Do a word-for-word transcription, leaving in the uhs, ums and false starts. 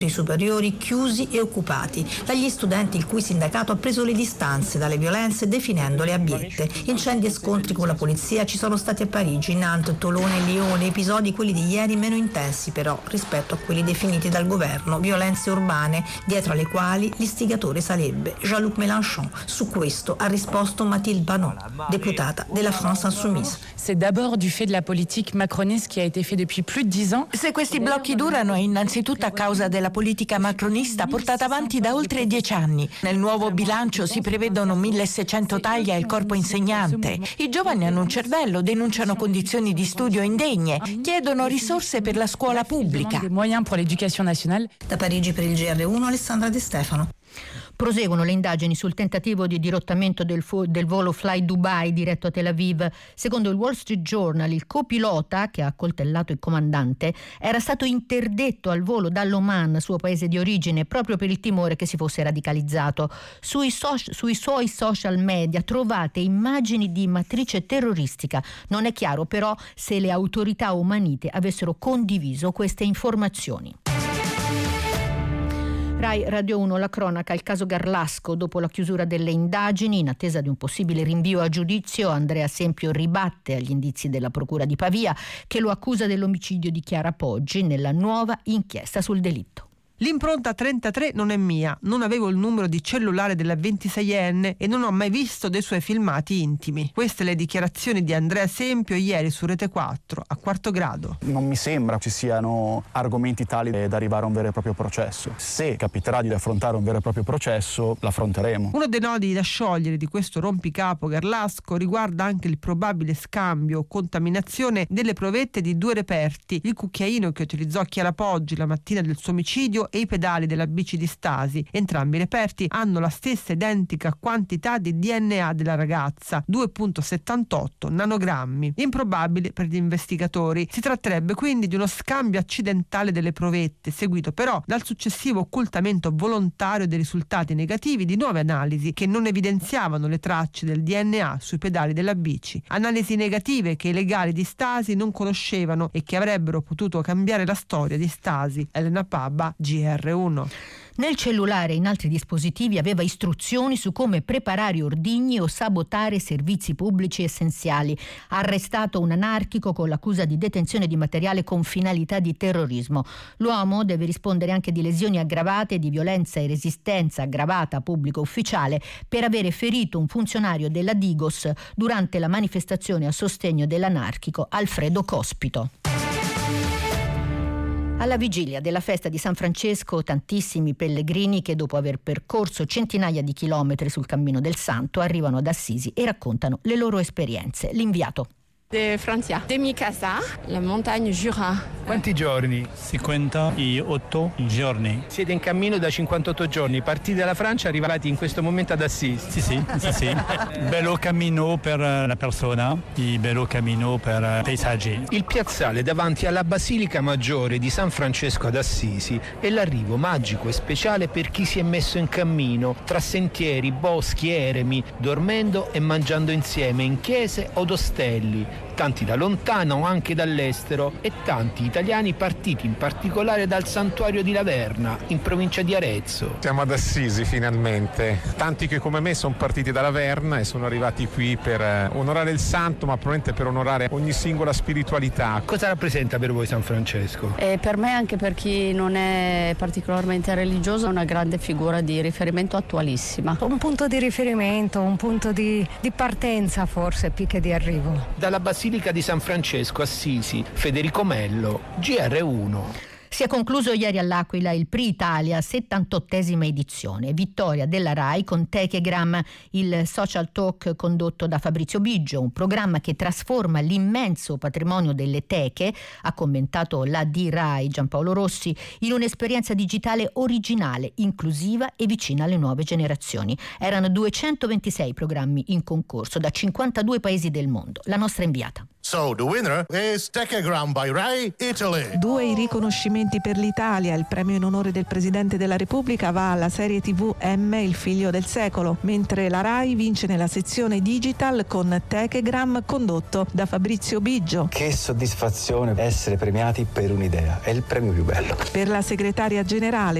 superiori chiusi e occupati dagli studenti il cui sindacato ha preso le distanze dalle violenze definendole abiette. Incendi e scontri con la polizia ci sono stati a Parigi, Nantes, Tolone e Lione, episodi quelli di ieri meno intensi però rispetto a quelli definiti dal governo violenze urbane, dietro alle quali l'istigatore sarebbe Jean-Luc Mélenchon. Su questo ha risposto Mathilde Panot, deputata della France Insoumise. C'est d'abord du fait de la politique macroniste qui a été fait depuis plus de dix ans. Se questi blocchi durano è innanzitutto a causa della politica macronista portata avanti da oltre dieci anni. Nel nuovo bilancio si prevedono milleseicento tagli al corpo insegnante. I giovani hanno un cervello, denunciano condizioni di studio indegne, chiedono risorse per la scuola pubblica. Des moyens pour l'éducation nationale. Da Parigi per il G R uno Alessandra De Stefano. Proseguono le indagini sul tentativo di dirottamento del, fu- del volo Fly Dubai diretto a Tel Aviv. Secondo il Wall Street Journal, il copilota, che ha accoltellato il comandante, era stato interdetto al volo dall'Oman, suo paese di origine, proprio per il timore che si fosse radicalizzato. Sui, so- sui suoi social media trovate immagini di matrice terroristica. Non è chiaro però se le autorità omanite avessero condiviso queste informazioni. Rai Radio uno, la cronaca, il caso Garlasco. Dopo la chiusura delle indagini, in attesa di un possibile rinvio a giudizio, Andrea Sempio ribatte agli indizi della Procura di Pavia che lo accusa dell'omicidio di Chiara Poggi nella nuova inchiesta sul delitto. L'impronta trentatré non è mia, non avevo il numero di cellulare della ventiseienne e non ho mai visto dei suoi filmati intimi. Queste le dichiarazioni di Andrea Sempio ieri su Rete quattro, a Quarto Grado. Non mi sembra ci siano argomenti tali da arrivare a un vero e proprio processo. Se capiterà di affrontare un vero e proprio processo, l'affronteremo. Uno dei nodi da sciogliere di questo rompicapo Garlasco riguarda anche il probabile scambio o contaminazione delle provette di due reperti, il cucchiaino che utilizzò Chiara Poggi la mattina del suo omicidio e i pedali della bici di Stasi. Entrambi i reperti hanno la stessa identica quantità di D N A della ragazza, due virgola settantotto nanogrammi. Improbabile per gli investigatori. Si tratterebbe quindi di uno scambio accidentale delle provette, seguito però dal successivo occultamento volontario dei risultati negativi di nuove analisi che non evidenziavano le tracce del D N A sui pedali della bici. Analisi negative che i legali di Stasi non conoscevano e che avrebbero potuto cambiare la storia di Stasi. Elena Pabba, G R uno. Nel cellulare e in altri dispositivi aveva istruzioni su come preparare ordigni o sabotare servizi pubblici essenziali. Arrestato un anarchico con l'accusa di detenzione di materiale con finalità di terrorismo. L'uomo deve rispondere anche di lesioni aggravate e di violenza e resistenza aggravata a pubblico ufficiale per avere ferito un funzionario della Digos durante la manifestazione a sostegno dell'anarchico Alfredo Cospito. Alla vigilia della festa di San Francesco, tantissimi pellegrini che dopo aver percorso centinaia di chilometri sul cammino del Santo arrivano ad Assisi e raccontano le loro esperienze. L'inviato. De Francia, de mi casa, la montagna Jura. Quanti giorni? cinquantotto giorni. Siete in cammino da cinquantotto giorni, partiti dalla Francia, arrivati in questo momento ad Assisi. Sì, sì, sì, sì. Bello cammino per la persona, e bello cammino per i paesaggi. Il piazzale davanti alla Basilica Maggiore di San Francesco ad Assisi è l'arrivo magico e speciale per chi si è messo in cammino tra sentieri, boschi, eremi, dormendo e mangiando insieme in chiese od ostelli. Tanti da lontano o anche dall'estero e tanti italiani partiti in particolare dal santuario di Laverna in provincia di Arezzo. Siamo ad Assisi finalmente, tanti che come me sono partiti da Laverna e sono arrivati qui per onorare il santo, ma probabilmente per onorare ogni singola spiritualità. Cosa rappresenta per voi San Francesco? E per me, anche per chi non è particolarmente religioso, è una grande figura di riferimento attualissima. Un punto di riferimento, un punto di, di partenza forse più che di arrivo. Dalla Basilica di San Francesco Assisi, Federico Mello, G R uno. Si è concluso ieri all'Aquila il Prix Italia, settantottesima edizione. Vittoria della Rai con Techegram, il social talk condotto da Fabrizio Biggio, un programma che trasforma l'immenso patrimonio delle teche, ha commentato l'A D Rai Giampaolo Rossi, in un'esperienza digitale originale, inclusiva e vicina alle nuove generazioni. Erano duecentoventisei programmi in concorso da cinquantadue paesi del mondo. La nostra inviata. So the winner is Techegram by Rai Italy. Due i riconoscimenti per l'Italia. Il premio in onore del Presidente della Repubblica va alla serie tivù M, il figlio del secolo, mentre la Rai vince nella sezione digital con Techegram condotto da Fabrizio Biggio. Che soddisfazione essere premiati per un'idea, è il premio più bello. Per la segretaria generale